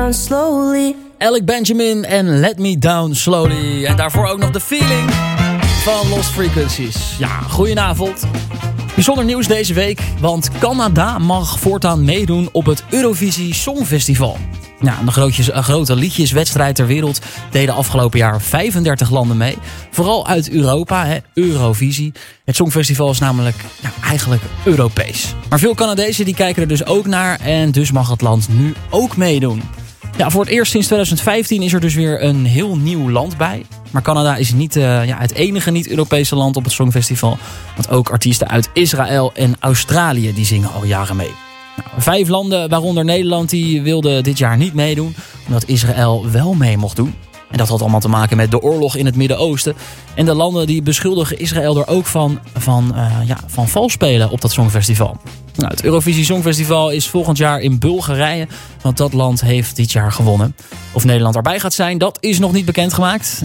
down slowly. Alec Benjamin en Let Me Down Slowly. En daarvoor ook nog de feeling van Lost Frequencies. Ja, goedenavond. Bijzonder nieuws deze week, want Canada mag voortaan meedoen op het Eurovisie Songfestival. Ja, de grote liedjeswedstrijd ter wereld deden afgelopen jaar 35 landen mee. Vooral uit Europa, Eurovisie. Het Songfestival is namelijk eigenlijk Europees. Maar veel Canadezen die kijken er dus ook naar en dus mag het land nu ook meedoen. Ja, voor het eerst sinds 2015 is er dus weer een heel nieuw land bij. Maar Canada is niet het enige niet-Europese land op het Songfestival. Want ook artiesten uit Israël en Australië die zingen al jaren mee. 5 landen, waaronder Nederland, die wilden dit jaar niet meedoen. Omdat Israël wel mee mocht doen. En dat had allemaal te maken met de oorlog in het Midden-Oosten. En de landen die beschuldigen Israël er ook van vals spelen op dat Songfestival. Nou, het Eurovisie Songfestival is volgend jaar in Bulgarije. Want dat land heeft dit jaar gewonnen. Of Nederland erbij gaat zijn, dat is nog niet bekendgemaakt.